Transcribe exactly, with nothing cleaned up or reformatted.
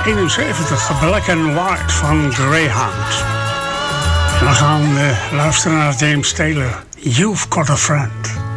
eenenzeventig, Black and White van Greyhound. En we gaan uh, luisteren naar James Taylor, You've Got a Friend.